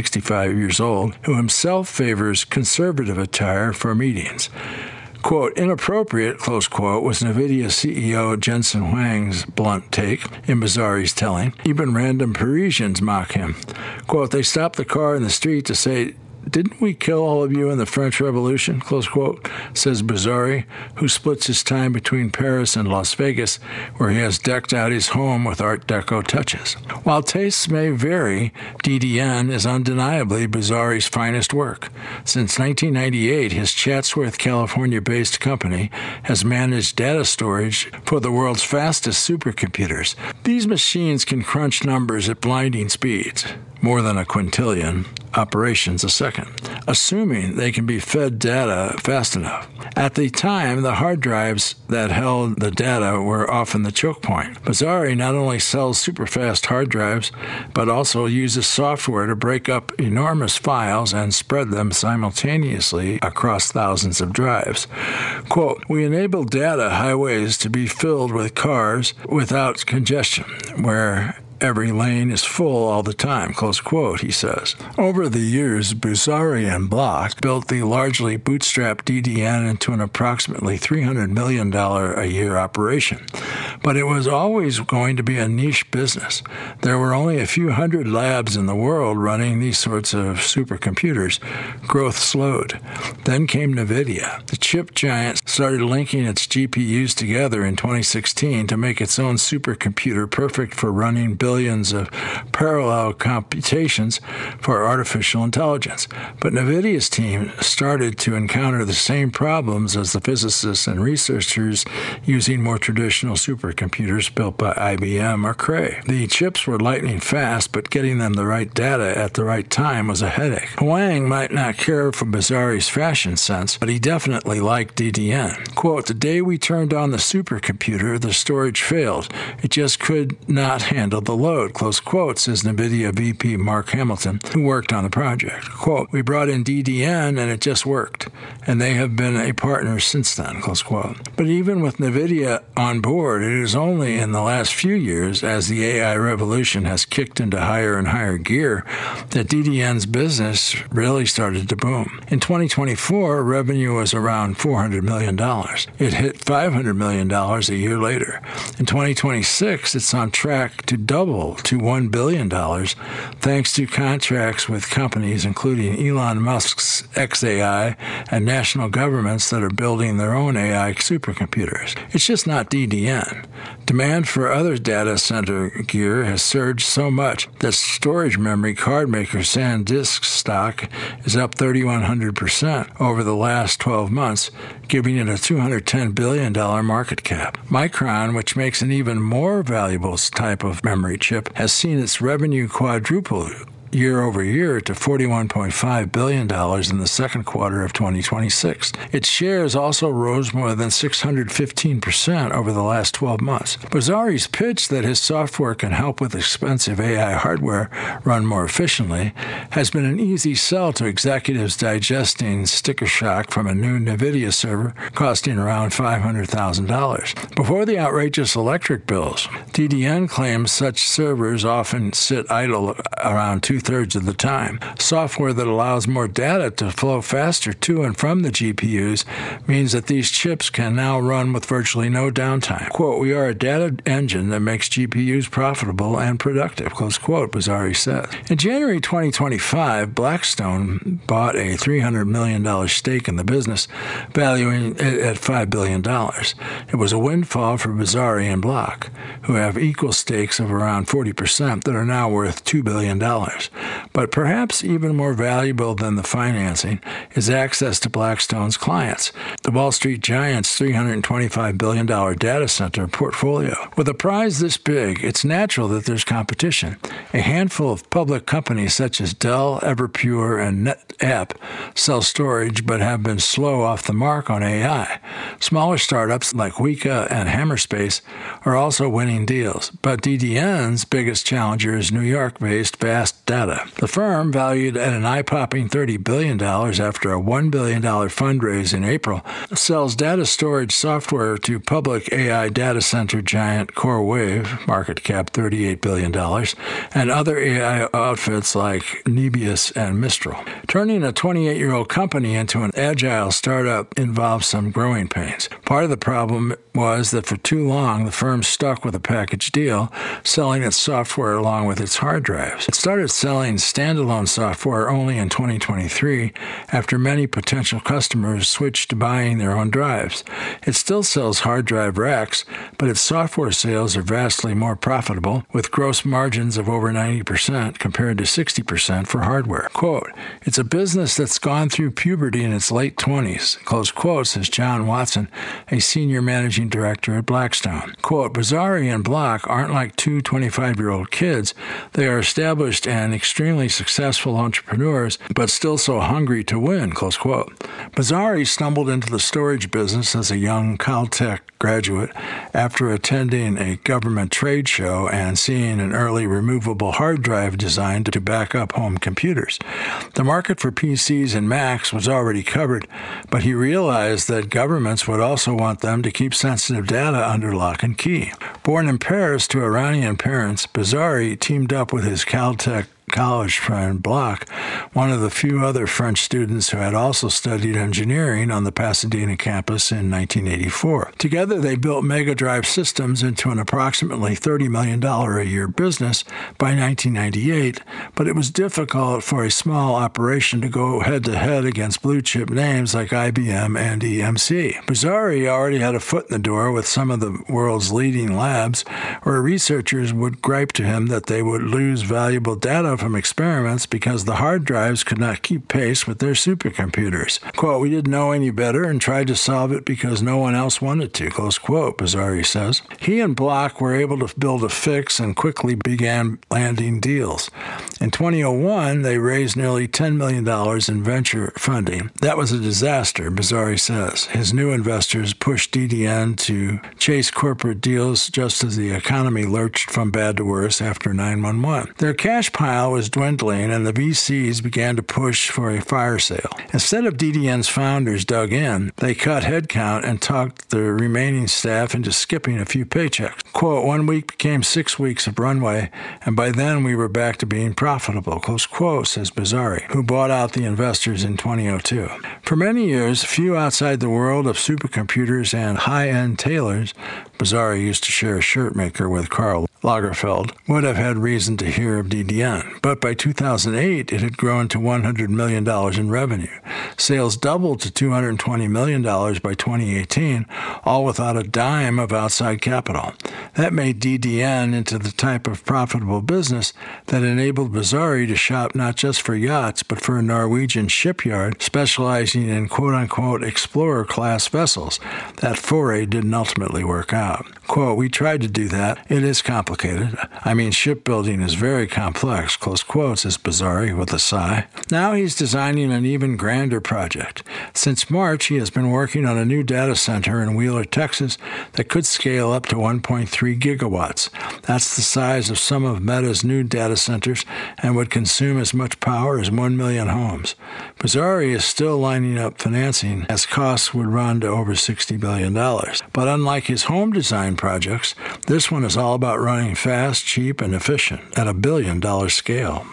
Speaker 6: 65 years old, who himself favors conservative attire for meetings. Quote, inappropriate, close quote, was NVIDIA CEO Jensen Huang's blunt take in Buzzari's telling. Even random Parisians mock him. Quote, they stopped the car in the street to say, didn't we kill all of you in the French Revolution, close quote, says Buzzari, who splits his time between Paris and Las Vegas, where he has decked out his home with Art Deco touches. While tastes may vary, DDN is undeniably Buzzari's finest work. Since 1998, his Chatsworth, California-based company has managed data storage for the world's fastest supercomputers. These machines can crunch numbers at blinding speeds, more than a quintillion operations a second, assuming they can be fed data fast enough. At the time, the hard drives that held the data were often the choke point. Buzzari not only sells super-fast hard drives, but also uses software to break up enormous files and spread them simultaneously across thousands of drives. Quote, we enable data highways to be filled with cars without congestion, where every lane is full all the time, close quote, he says. Over the years, Buzzari and Block built the largely bootstrapped DDN into an approximately $300 million a year operation. But it was always going to be a niche business. There were only a few hundred labs in the world running these sorts of supercomputers. Growth slowed. Then came NVIDIA. The chip giant started linking its GPUs together in 2016 to make its own supercomputer perfect for running billions of parallel computations for artificial intelligence. But NVIDIA's team started to encounter the same problems as the physicists and researchers using more traditional supercomputers built by IBM or Cray. The chips were lightning fast, but getting them the right data at the right time was a headache. Huang might not care for Buzzari's fashion sense, but he definitely liked DDN. Quote, the day we turned on the supercomputer, the storage failed. It just could not handle the load, close quote, says NVIDIA VP Mark Hamilton, who worked on the project. Quote, we brought in DDN and it just worked, and they have been a partner since then, close quote. But even with NVIDIA on board, it is only in the last few years, as the AI revolution has kicked into higher and higher gear, that DDN's business really started to boom. In 2024, revenue was around $400 million. It hit $500 million a year later. In 2026, it's on track to double to $1 billion, thanks to contracts with companies including Elon Musk's xAI and national governments that are building their own AI supercomputers. It's just not DDN. Demand for other data center gear has surged so much that storage memory card maker SanDisk stock is up 3,100% over the last 12 months, giving it a $210 billion market cap. Micron, which makes an even more valuable type of memory chip, has seen its revenue quadruple year over year to $41.5 billion in the second quarter of 2026. Its shares also rose more than 615% over the last 12 months. Bazzari's pitch that his software can help with expensive AI hardware run more efficiently has been an easy sell to executives digesting sticker shock from a new NVIDIA server costing around $500,000. Before the outrageous electric bills, DDN claims such servers often sit idle around two-thirds of the time. Software that allows more data to flow faster to and from the GPUs means that these chips can now run with virtually no downtime. Quote, "We are a data engine that makes GPUs profitable and productive," close quote, Bazzari said. In January 2025, Blackstone bought a $300 million stake in the business, valuing it at $5 billion. It was a windfall for Bazzari and Block, who have equal stakes of around 40% that are now worth $2 billion. But perhaps even more valuable than the financing is access to Blackstone's clients, the Wall Street giant's $325 billion data center portfolio. With a prize this big, it's natural that there's competition. A handful of public companies such as Dell, Everpure, and NetApp sell storage but have been slow off the mark on AI. Smaller startups like Weka and Hammerspace are also winning deals, but DDN's biggest challenger is New York-based Vast Data. The firm, valued at an eye-popping $30 billion after a $1 billion fundraise in April, sells data storage software to public AI data center giant CoreWave, market cap $38 billion, and other AI outfits like Nebius and Mistral. Turning a 28-year-old company into an agile startup involves some growing pains. Part of the problem was that for too long, the firm stuck with a package deal, selling its software along with its hard drives. It started selling standalone software only in 2023 after many potential customers switched to buying their own drives. It still sells hard drive racks, but its software sales are vastly more profitable, with gross margins of over 90% compared to 60% for hardware. Quote, "It's a business that's gone through puberty in its late 20s," close quote, says John Watson, a senior managing director at Blackstone. Quote, "Bazzari and Block aren't like two 25-year-old kids. They are established and extremely successful entrepreneurs, but still so hungry to win," close quote. Bazzari stumbled into the storage business as a young Caltech graduate after attending a government trade show and seeing an early removable hard drive designed to back up home computers. The market for PCs and Macs was already covered, but he realized that governments would also want them to keep sensitive data under lock and key. Born in Paris to Iranian parents, Bazzari teamed up with his Caltech college friend Block, one of the few other French students who had also studied engineering on the Pasadena campus in 1984. Together, they built Mega Drive Systems into an approximately $30 million a year business by 1998, but it was difficult for a small operation to go head-to-head against blue-chip names like IBM and EMC. Bazzari already had a foot in the door with some of the world's leading labs, where researchers would gripe to him that they would lose valuable data from experiments because the hard drives could not keep pace with their supercomputers. Quote, "We didn't know any better and tried to solve it because no one else wanted to," close quote, Bazzari says. He and Block were able to build a fix and quickly began landing deals. In 2001, they raised nearly $10 million in venture funding. That was a disaster, Bazzari says. His new investors pushed DDN to chase corporate deals just as the economy lurched from bad to worse after 9/11. Their cash pile was dwindling, and the VCs began to push for a fire sale. Instead of DDN's founders dug in, they cut headcount and talked the remaining staff into skipping a few paychecks. Quote, "1 week became 6 weeks of runway, and by then we were back to being profitable," close quote, says Bazzari, who bought out the investors in 2002. For many years, few outside the world of supercomputers and high-end tailors, Bazzari used to share a shirt maker with Karl Lagerfeld, would have had reason to hear of DDN. But by 2008, it had grown to $100 million in revenue. Sales doubled to $220 million by 2018, all without a dime of outside capital. That made DDN into the type of profitable business that enabled Bazzari to shop not just for yachts, but for a Norwegian shipyard specializing in quote-unquote explorer-class vessels. That foray didn't ultimately work out. Quote, "We tried to do that. It is complicated. complicated. I mean, shipbuilding is very complex, close quotes, says Bozzari with a sigh. Now he's designing an even grander project. Since March, he has been working on a new data center in Wheeler, Texas that could scale up to 1.3 gigawatts. That's the size of some of Meta's new data centers and would consume as much power as 1 million homes. Bozzari is still lining up financing as costs would run to over $60 billion. But unlike his home design projects, this one is all about running fast, cheap, and efficient at a $1 billion scale.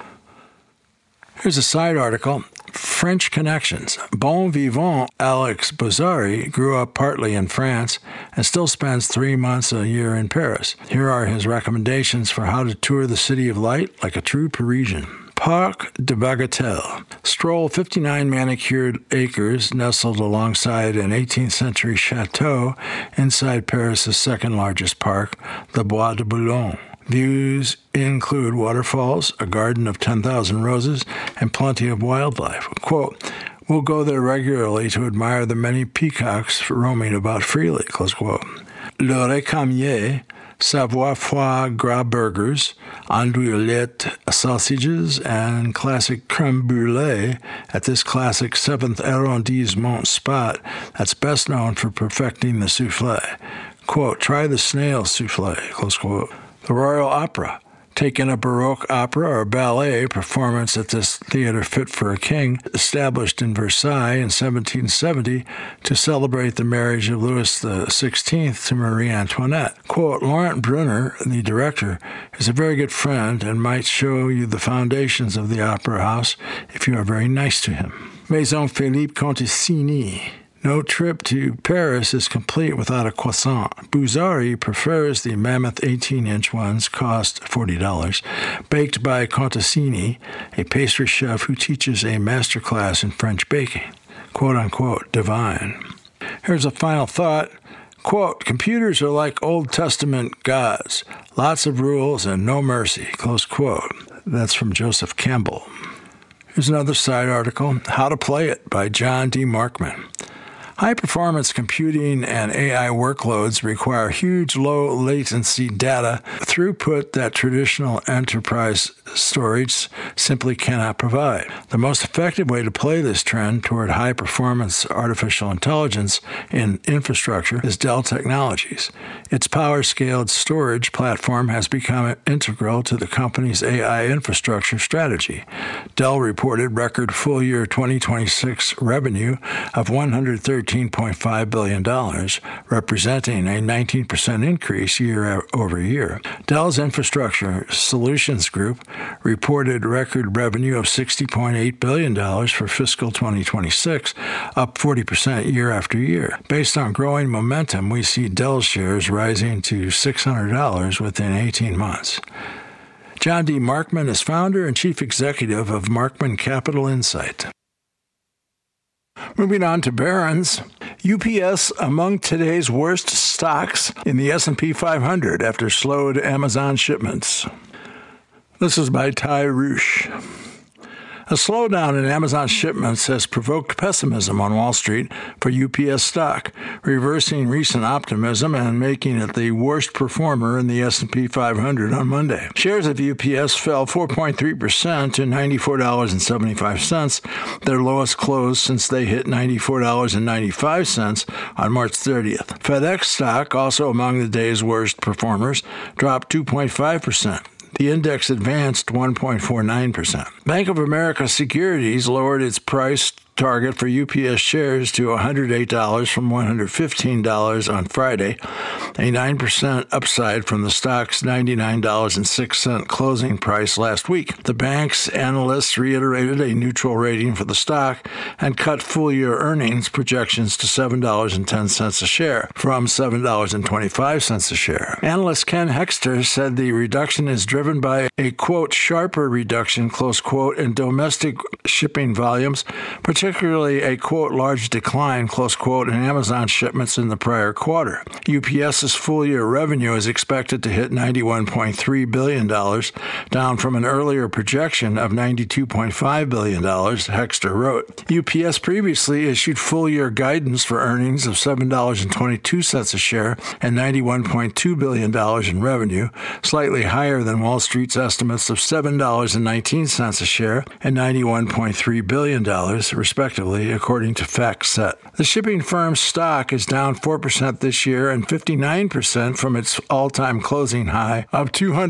Speaker 6: Here's a side article. French connections. Bon vivant Alex Bozzari grew up partly in France and still spends 3 months a year in Paris. Here are his recommendations for how to tour the City of Light like a true Parisian. Parc de Bagatelle. Stroll 59 manicured acres nestled alongside an 18th century chateau inside Paris' second largest park, the Bois de Boulogne. Views include waterfalls, a garden of 10,000 roses, and plenty of wildlife. Quote, "We'll go there regularly to admire the many peacocks roaming about freely," close quote. Le Récamier, Savoie foie gras burgers, andouillette sausages, and classic creme brulee at this classic 7th arrondissement spot that's best known for perfecting the soufflé. Quote, "Try the snail soufflé," close quote. The Royal Opera. Take in a Baroque opera or ballet performance at this theater fit for a king, established in Versailles in 1770 to celebrate the marriage of Louis XVI to Marie Antoinette. Quote, "Laurent Brunner, the director, is a very good friend and might show you the foundations of the opera house if you are very nice to him." Maison Philippe Contassini. No trip to Paris is complete without a croissant. Bozzari prefers the mammoth 18-inch ones, cost $40, baked by Contassini, a pastry chef who teaches a master class in French baking. Quote-unquote, divine. Here's a final thought. Quote, "Computers are like Old Testament gods, lots of rules and no mercy," close quote. That's from Joseph Campbell. Here's another side article, How to Play It by John D. Markman. High-performance computing and AI workloads require huge low-latency data throughput that traditional enterprise storage simply cannot provide. The most effective way to play this trend toward high-performance artificial intelligence in infrastructure is Dell Technologies. Its power-scaled storage platform has become integral to the company's AI infrastructure strategy. Dell reported record full-year 2026 revenue of $113.5 billion, representing a 19% increase year over year. Dell's Infrastructure Solutions Group reported record revenue of $60.8 billion for fiscal 2026, up 40% year after year. Based on growing momentum, we see Dell shares rising to $600 within 18 months. John D. Markman is founder and chief executive of Markman Capital Insight. Moving on to Barron's, UPS among today's worst stocks in the S&P 500 after slowed Amazon shipments. This is by Ty Roosh. A slowdown in Amazon shipments has provoked pessimism on Wall Street for UPS stock, reversing recent optimism and making it the worst performer in the S&P 500 on Monday. Shares of UPS fell 4.3% to $94.75, their lowest close since they hit $94.95 on March 30th. FedEx stock, also among the day's worst performers, dropped 2.5%. The index advanced 1.49%. Bank of America Securities lowered its price target for UPS shares to $108 from $115 on Friday, a 9% upside from the stock's $99.06 closing price last week. The bank's analysts reiterated a neutral rating for the stock and cut full-year earnings projections to $7.10 a share from $7.25 a share. Analyst Ken Hexter said the reduction is driven by a, quote, sharper reduction, close quote, in domestic shipping volumes, particularly particularly a, quote, large decline, close quote, in Amazon shipments in the prior quarter. UPS's full-year revenue is expected to hit $91.3 billion, down from an earlier projection of $92.5 billion, Hexter wrote. UPS previously issued full-year guidance for earnings of $7.22 a share and $91.2 billion in revenue, slightly higher than Wall Street's estimates of $7.19 a share and $91.3 billion, respectively, according to FactSet. The shipping firm's stock is down 4% this year and 59% from its all-time closing high of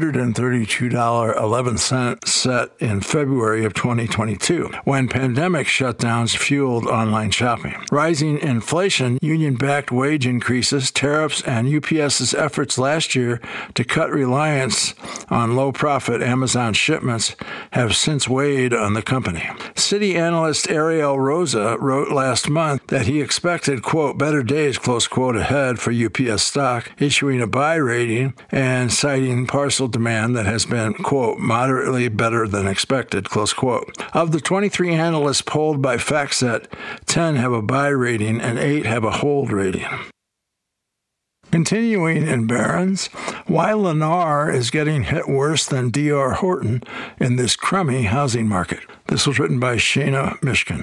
Speaker 6: $232.11 set in February of 2022, when pandemic shutdowns fueled online shopping. Rising inflation, union-backed wage increases, tariffs, and UPS's efforts last year to cut reliance on low-profit Amazon shipments have since weighed on the company. Citi analyst Ariel Rosa wrote last month that he expected, quote, better days, close quote, ahead for UPS stock, issuing a buy rating and citing parcel demand that has been, quote, moderately better than expected, close quote. Of the 23 analysts polled by FactSet, 10 have a buy rating and 8 have a hold rating. Continuing in Barron's, why Lennar is getting hit worse than D.R. Horton in this crummy housing market. This was written by Shana Mishkin.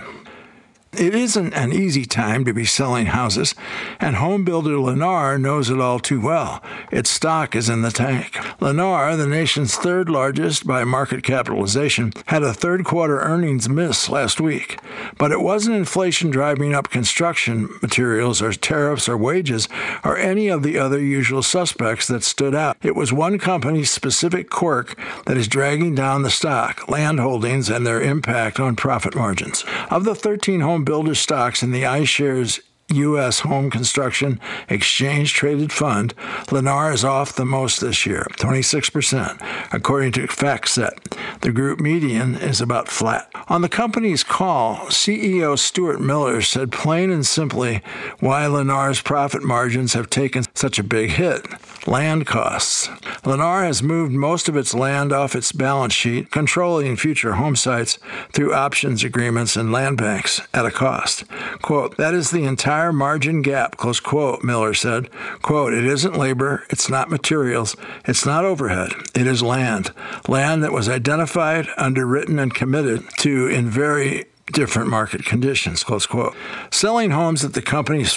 Speaker 6: It isn't an easy time to be selling houses, and home builder Lennar knows it all too well. Its stock is in the tank. Lennar, the nation's third largest by market capitalization, had a third-quarter earnings miss last week. But it wasn't inflation driving up construction materials or tariffs or wages or any of the other usual suspects that stood out. It was one company's specific quirk that is dragging down the stock, land holdings, and their impact on profit margins. Of the 13 home builder stocks in the iShares U.S. Home Construction Exchange-Traded Fund, Lennar is off the most this year, 26%, according to FactSet. The group median is about flat. On the company's call, CEO Stuart Miller said plain and simply why Lennar's profit margins have taken such a big hit. Land costs. Lennar has moved most of its land off its balance sheet, controlling future home sites through options agreements and land banks at a cost. Quote, that is the entire margin gap, close quote, Miller said. Quote, it isn't labor, it's not materials, it's not overhead, it is land. Land that was identified, underwritten, and committed to in very different market conditions, close quote. Selling homes at the company's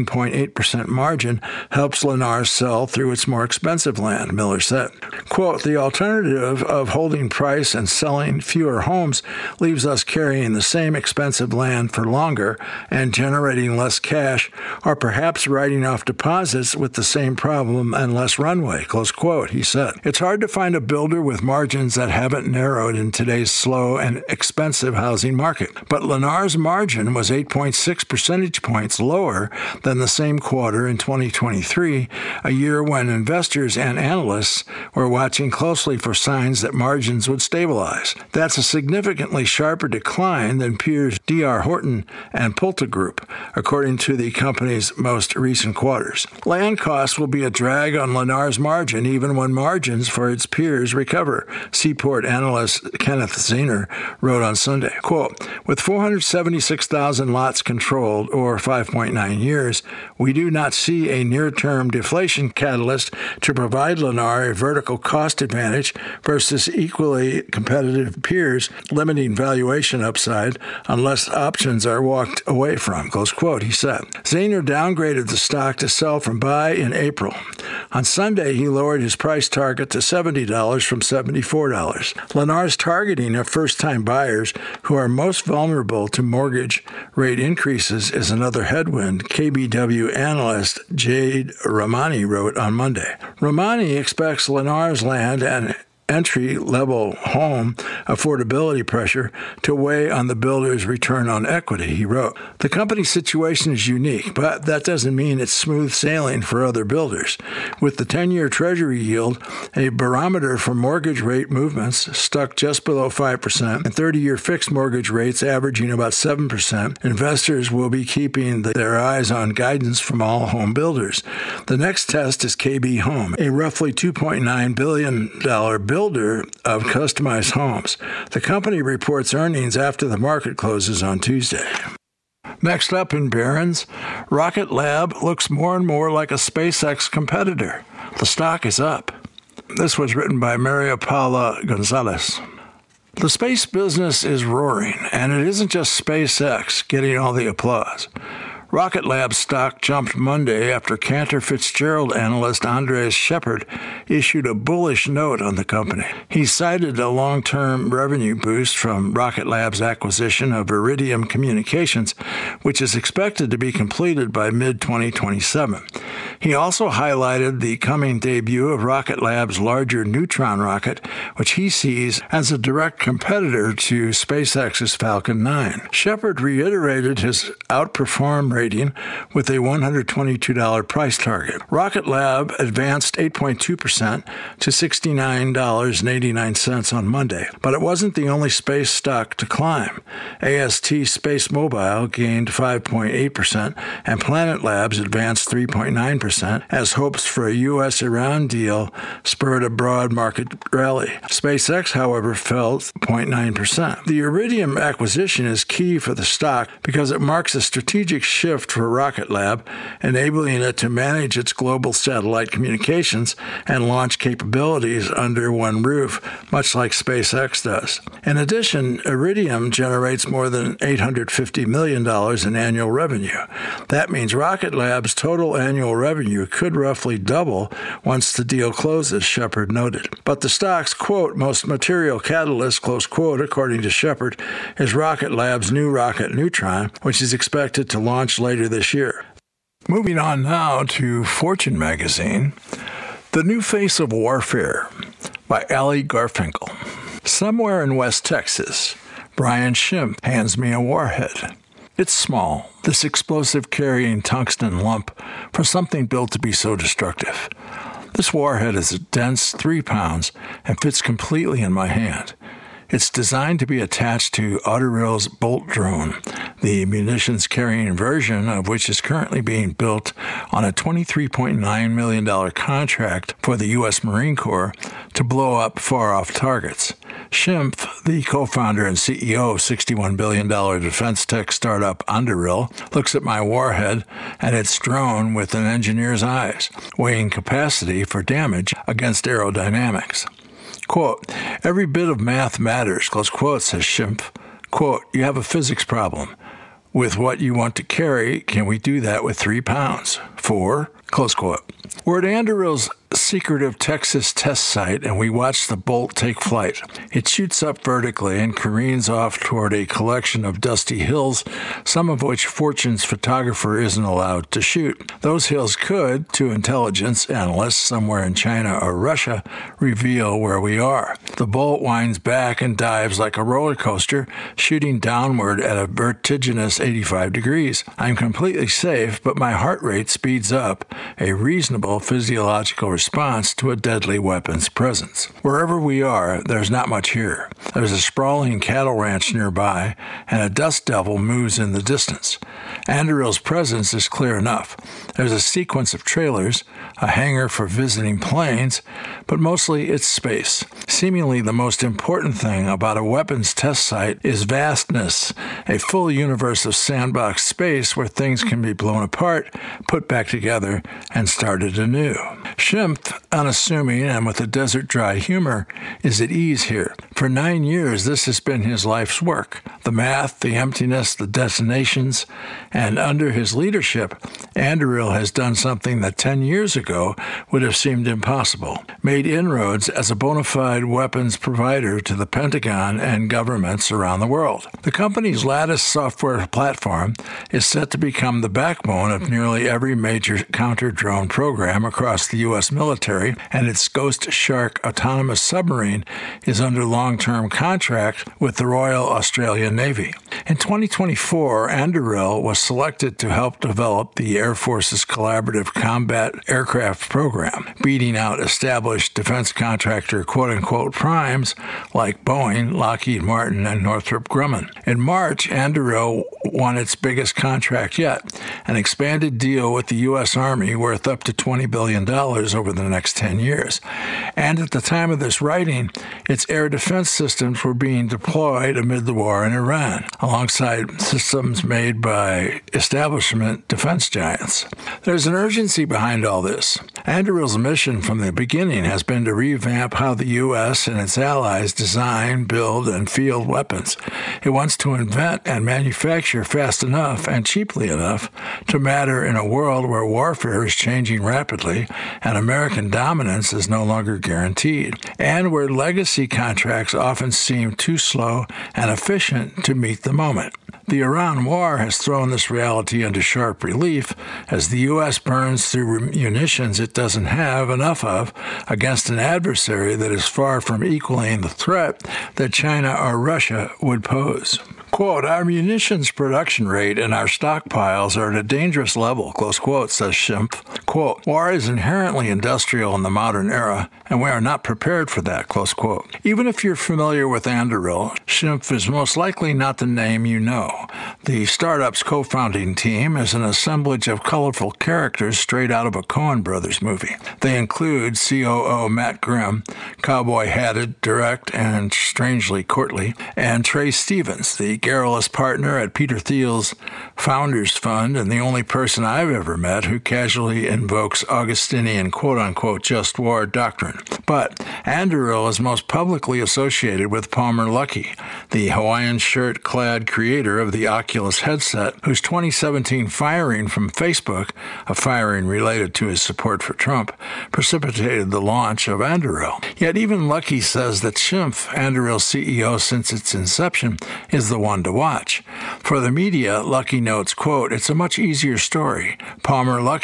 Speaker 6: 15.8% margin helps Lennar sell through its more expensive land, Miller said. Quote, the alternative of holding price and selling fewer homes leaves us carrying the same expensive land for longer and generating less cash, or perhaps writing off deposits with the same problem and less runway, close quote, he said. It's hard to find a builder with margins that haven't narrowed in today's slow and expensive housing market. But Lennar's margin was 8.6 percentage points lower than the same quarter in 2023, a year when investors and analysts were watching closely for signs that margins would stabilize. That's a significantly sharper decline than peers D.R. Horton and PulteGroup, according to the company's most recent quarters. Land costs will be a drag on Lennar's margin even when margins for its peers recover, Seaport analyst Kenneth Zahner wrote on Sunday. Quote, with 476,000 lots controlled, or 5.9 years, we do not see a near-term deflation catalyst to provide Lennar a vertical cost advantage versus equally competitive peers, limiting valuation upside unless options are walked away from, close quote, he said. Zahner downgraded the stock to sell from buy in April. On Sunday, he lowered his price target to $70 from $74. Lennar's targeting of first-time buyers who are most vulnerable to mortgage rate increases is another headwind, KBW analyst Jade Ramani wrote on Monday. Ramani expects Lennar's land and entry-level home affordability pressure to weigh on the builder's return on equity, he wrote. The company's situation is unique, but that doesn't mean it's smooth sailing for other builders. With the 10-year Treasury yield, a barometer for mortgage rate movements, stuck just below 5%, and 30-year fixed mortgage rates averaging about 7%, investors will be keeping their eyes on guidance from all home builders. The next test is KB Home, a roughly $2.9 billion builder builder of customized homes. The company reports earnings after the market closes on Tuesday. Next up in Barron's, Rocket Lab looks more and more like a SpaceX competitor. The stock is up. This was written by Maria Paula Gonzalez. The space business is roaring, and it isn't just SpaceX getting all the applause. Rocket Lab stock jumped Monday after Cantor Fitzgerald analyst Andres Shepard issued a bullish note on the company. He cited a long-term revenue boost from Rocket Lab's acquisition of Iridium Communications, which is expected to be completed by mid-2027. He also highlighted the coming debut of Rocket Lab's larger Neutron rocket, which he sees as a direct competitor to SpaceX's Falcon 9. Shepard reiterated his outperform rating with a $122 price target. Rocket Lab advanced 8.2% to $69.89 on Monday, but it wasn't the only space stock to climb. AST Space Mobile gained 5.8%, and Planet Labs advanced 3.9% as hopes for a U.S.-Iran deal spurred a broad market rally. SpaceX, however, fell 0.9%. The Iridium acquisition is key for the stock because it marks a strategic shift for Rocket Lab, enabling it to manage its global satellite communications and launch capabilities under one roof, much like SpaceX does. In addition, Iridium generates more than $850 million in annual revenue. That means Rocket Lab's total annual revenue could roughly double once the deal closes, Shepard noted. But the stock's, quote, most material catalyst, close quote, according to Shepard, is Rocket Lab's new rocket Neutron, which is expected to launch later this year. Moving on now to Fortune magazine, The New Face of Warfare by Ali Garfinkel. Somewhere in West Texas, Brian Schimpf hands me a warhead. It's small, this explosive-carrying tungsten lump for something built to be so destructive. This warhead is a dense 3 pounds and fits completely in my hand. It's designed to be attached to Autoril's Bolt drone, the munitions-carrying version of which is currently being built on a $23.9 million contract for the U.S. Marine Corps to blow up far-off targets. Schimpf, the co-founder and CEO of $61 billion defense tech startup Anduril, looks at my warhead and its drone with an engineer's eyes, weighing capacity for damage against aerodynamics. Quote, every bit of math matters, close quote, says Schimpf. Quote, you have a physics problem. With what you want to carry, can we do that with 3 pounds? 4, close quote. We're at Anduril's secretive Texas test site, and we watch the Bolt take flight. It shoots up vertically and careens off toward a collection of dusty hills, some of which Fortune's photographer isn't allowed to shoot. Those hills could, to intelligence analysts somewhere in China or Russia, reveal where we are. The Bolt winds back and dives like a roller coaster, shooting downward at a vertiginous 85 degrees. I'm completely safe, but my heart rate speeds up, a reasonable physiological response to a deadly weapon's presence. Wherever we are, there's not much here. There's a sprawling cattle ranch nearby, and a dust devil moves in the distance. Anduril's presence is clear enough. There's a sequence of trailers, a hangar for visiting planes, but mostly it's space. Seemingly the most important thing about a weapons test site is vastness, a full universe of sandbox space where things can be blown apart, put back together, and started anew. Schimpf, unassuming and with a desert-dry humor, is at ease here. For 9 years, this has been his life's work. The math, the emptiness, the detonations, and under his leadership, Anduril has done something that 10 years ago would have seemed impossible, made inroads as a bona fide weapons provider to the Pentagon and governments around the world. The company's Lattice software platform is set to become the backbone of nearly every major counter-drone program across the U.S. military, and its Ghost Shark autonomous submarine is under long-term contract with the Royal Australian Navy. In 2024, Anduril was selected to help develop the Air Force's Collaborative Combat Aircraft Program, beating out established defense contractor quote-unquote primes like Boeing, Lockheed Martin, and Northrop Grumman. In March, Anduril won its biggest contract yet, an expanded deal with the U.S. Army worth up to $20 billion over the next 10 years. And at the time of this writing, its air defense systems were being deployed amid the war in Iran, alongside systems made by establishment defense giants. There's an urgency behind all this. Anduril's mission from the beginning has been to revamp how the U.S. and its allies design, build, and field weapons. It wants to invent and manufacture fast enough and cheaply enough to matter in a world where warfare is changing rapidly and American dominance is no longer guaranteed, and where legacy contracts often seem too slow and efficient to meet the moment. The Iran war has thrown this reality into sharp relief as the U.S. burns through munitions it doesn't have enough of against an adversary that is far from equaling the threat that China or Russia would pose. Quote, our munitions production rate and our stockpiles are at a dangerous level, close quote, says Schimpf. Quote, war is inherently industrial in the modern era, and we are not prepared for that, close quote. Even if you're familiar with Anduril, Schimpf is most likely not the name you know. The startup's co-founding team is an assemblage of colorful characters straight out of a Coen Brothers movie. They include COO Matt Grimm, cowboy-hatted, direct, and strangely courtly, and Trey Stevens, the garrulous partner at Peter Thiel's Founders Fund and the only person I've ever met who casually invokes Augustinian quote-unquote just war doctrine. But Anduril is most publicly associated with Palmer Luckey, the Hawaiian shirt-clad creator of the Oculus headset, whose 2017 firing from Facebook, a firing related to his support for Trump, precipitated the launch of Anduril. Yet even Luckey says that Schimpf, Anduril's CEO since its inception, is the one to watch. For the media, Luckey notes, quote, it's a much easier story. Palmer Luckey